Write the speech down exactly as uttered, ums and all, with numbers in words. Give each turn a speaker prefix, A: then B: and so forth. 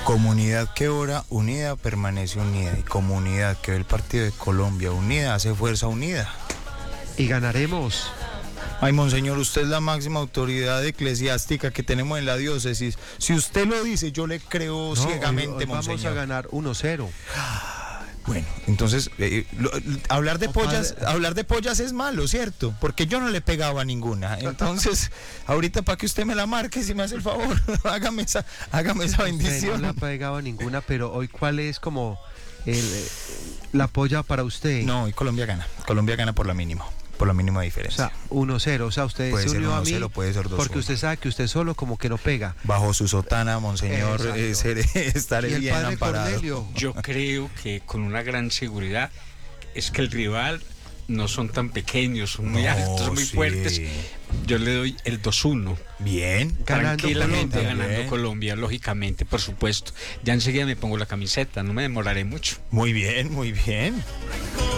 A: Comunidad que ora unida permanece unida y comunidad que ve el partido de Colombia unida hace fuerza unida.
B: Y ganaremos.
A: Ay, monseñor, usted es la máxima autoridad eclesiástica que tenemos en la diócesis. Si usted lo dice, yo le creo
B: No,
A: ciegamente,
B: hoy, hoy
A: monseñor.
B: vamos a ganar uno cero.
A: Bueno, entonces, eh, lo, hablar de
B: Oh,
A: pollas,
B: padre.
A: hablar de pollas es malo, ¿cierto? Porque yo no le pegaba a ninguna. Entonces, ahorita para que usted me la marque, si me hace el favor, hágame esa, hágame esa
B: Usted
A: bendición.
B: no le ha pegado a ninguna, pero hoy, ¿cuál es como el, eh, la polla para usted?
A: No, y Colombia gana. Colombia gana por la mínima, por la mínima
B: O
A: diferencia.
B: sea, uno cero. O sea, usted
A: Puede
B: se
A: ser
B: unió a
A: uno
B: mí
A: cero, puede ser dos uno.
B: porque usted sabe que usted solo como que no pega.
A: Bajo su sotana, monseñor,
B: Exacto.
A: eh, seré, estaré
B: Y el
A: bien
B: padre
A: amparado.
B: Cornelio.
C: Yo creo que con una gran seguridad es que el rival no son tan pequeños, son muy
A: No,
C: altos, muy
A: sí.
C: fuertes. Yo le doy el dos uno.
A: Bien.
B: Ganando
C: Tranquilamente
B: Colombia.
C: ganando
A: Bien.
C: Colombia, lógicamente, por supuesto. Ya enseguida me pongo la camiseta, no me demoraré mucho.
A: Muy bien, muy bien.